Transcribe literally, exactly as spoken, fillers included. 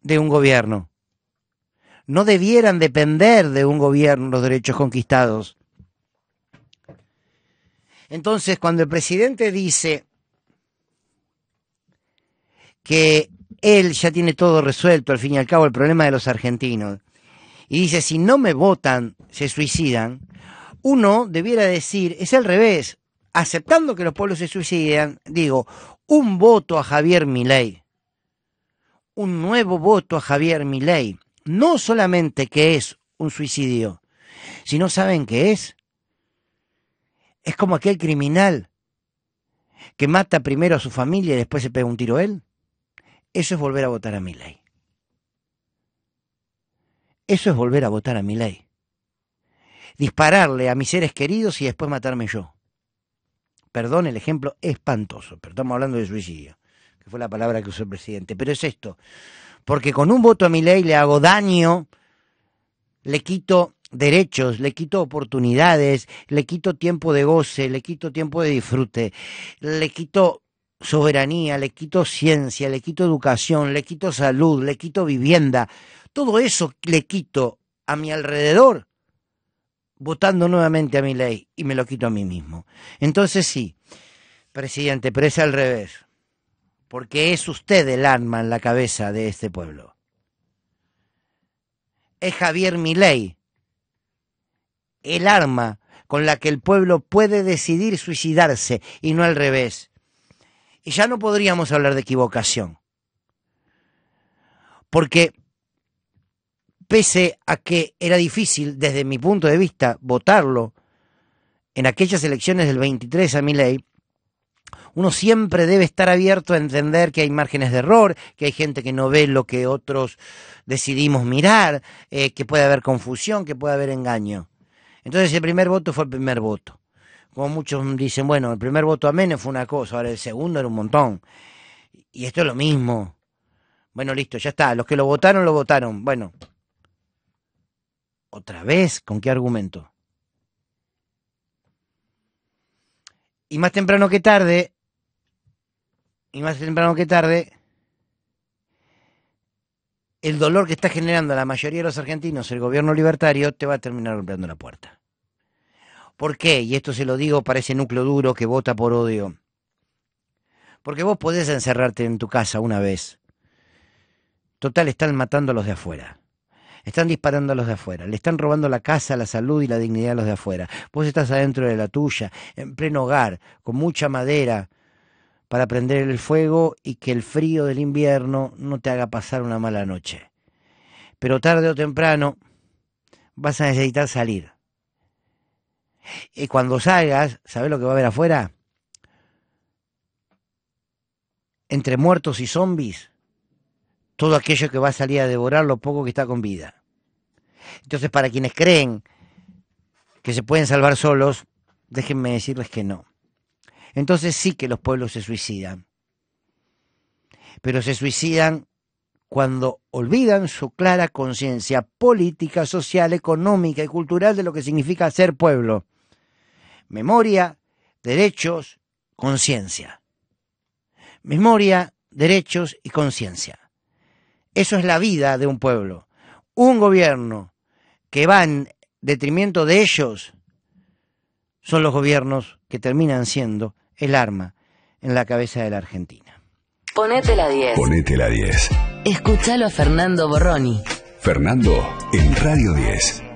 de un gobierno. No debieran depender de un gobierno los derechos conquistados. Entonces, cuando el presidente dice que él ya tiene todo resuelto, al fin y al cabo, el problema de los argentinos, y dice, si no me votan, se suicidan, uno debiera decir, es al revés, aceptando que los pueblos se suicidan, digo, un voto a Javier Milei, un nuevo voto a Javier Milei, no solamente que es un suicidio, sino saben qué es. Es como aquel criminal que mata primero a su familia y después se pega un tiro él. Eso es volver a votar a Milei. Eso es volver a votar a Milei. Dispararle a mis seres queridos y después matarme yo. Perdón, el ejemplo espantoso, pero estamos hablando de suicidio, que fue la palabra que usó el presidente. Pero es esto, porque con un voto a Milei le hago daño, le quito derechos, le quito oportunidades, le quito tiempo de goce, le quito tiempo de disfrute, le quito soberanía, le quito ciencia, le quito educación, le quito salud, le quito vivienda. Todo eso le quito a mi alrededor votando nuevamente a Milei y me lo quito a mí mismo. Entonces sí, presidente, pero es al revés, porque es usted el arma en la cabeza de este pueblo. Es Javier Milei el arma con la que el pueblo puede decidir suicidarse y no al revés. Y ya no podríamos hablar de equivocación, porque pese a que era difícil desde mi punto de vista votarlo en aquellas elecciones del veintitrés a Milei, uno siempre debe estar abierto a entender que hay márgenes de error, que hay gente que no ve lo que otros decidimos mirar, eh, que puede haber confusión, que puede haber engaño. Entonces el primer voto fue el primer voto. Como muchos dicen, bueno, el primer voto a Menem fue una cosa, ahora el segundo era un montón. Y esto es lo mismo. Bueno, listo, ya está. Los que lo votaron, lo votaron. Bueno, ¿otra vez? ¿Con qué argumento? Y más temprano que tarde, y más temprano que tarde, el dolor que está generando a la mayoría de los argentinos el gobierno libertario te va a terminar golpeando la puerta. ¿Por qué? Y esto se lo digo para ese núcleo duro que vota por odio. Porque vos podés encerrarte en tu casa una vez. Total, están matando a los de afuera. Están disparando a los de afuera. Le están robando la casa, la salud y la dignidad a los de afuera. Vos estás adentro de la tuya, en pleno hogar, con mucha madera para prender el fuego y que el frío del invierno no te haga pasar una mala noche. Pero tarde o temprano vas a necesitar salir. Y cuando salgas, ¿sabés lo que va a haber afuera? Entre muertos y zombies, todo aquello que va a salir a devorar lo poco que está con vida. Entonces, para quienes creen que se pueden salvar solos, déjenme decirles que no. Entonces sí que los pueblos se suicidan. Pero se suicidan cuando olvidan su clara conciencia política, social, económica y cultural de lo que significa ser pueblo. Memoria, derechos, conciencia. Memoria, derechos y conciencia. Eso es la vida de un pueblo. Un gobierno que va en detrimento de ellos son los gobiernos que terminan siendo el arma en la cabeza de la Argentina. Ponete la diez. Ponete la diez. Escúchalo a Fernando Borroni. Fernando en Radio diez.